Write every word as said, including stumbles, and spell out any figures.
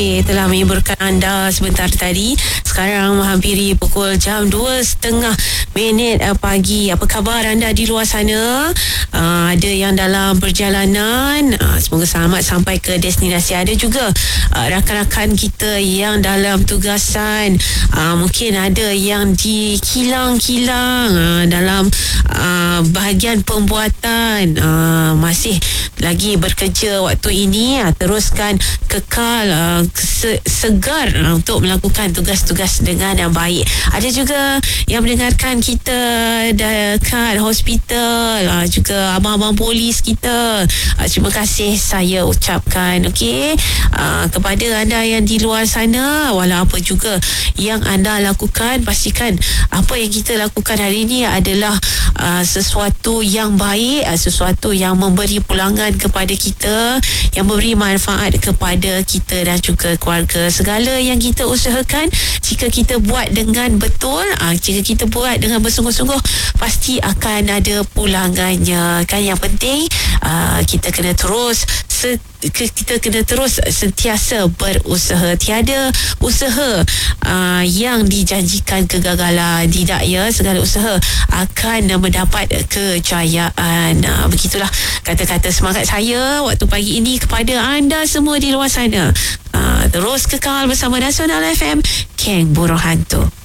telah menghiburkan anda sebentar tadi. Sekarang menghampiri pukul jam dua setengah minit pagi. Apa khabar anda di luar sana? Uh, ada yang dalam perjalanan, uh, semoga selamat sampai ke destinasi. Ada juga uh, rakan-rakan kita yang dalam tugasan, uh, mungkin ada yang di kilang-kilang, uh, dalam uh, bahagian pembuatan, uh, masih lagi bekerja waktu ini. Uh, teruskan kekal uh, se- segar uh, untuk melakukan tugas-tugas dengan yang baik. Ada juga yang mendengarkan kita dekat hospital, uh, juga abang-abang polis kita. Uh, terima kasih saya ucapkan, okey, uh, kepada anda yang di luar sana. Walau apa juga yang anda lakukan, pastikan apa yang kita lakukan hari ini adalah uh, sesuatu yang baik, uh, sesuatu yang memberi pulangan kepada kita, yang memberi manfaat kepada kita dan juga keluarga. Segala yang kita usahakan, jika kita buat dengan betul, uh, jika kita buat dengan bersungguh-sungguh, pasti akan ada pulangannya. Kan yang penting uh, kita kena terus se- kita kena terus sentiasa berusaha. Tiada usaha uh, yang dijanjikan kegagalan. Tidak ya, segala usaha akan mendapat kejayaan. Uh, begitulah kata-kata semangat saya waktu pagi ini kepada anda semua di luar sana. Uh, terus kekal bersama Nasional F M, Keng Buruh Hantu.